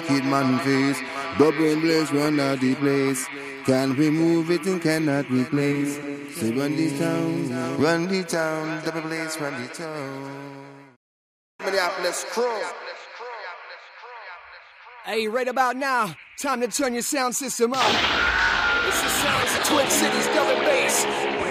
wicked man face. Double blaze run out the place. Can't remove it and cannot replace. Say run the town, double blaze run the town. Minneapolis crew. Hey, right about now, time to turn your sound system up. It's the sounds of Twin Cities double bass.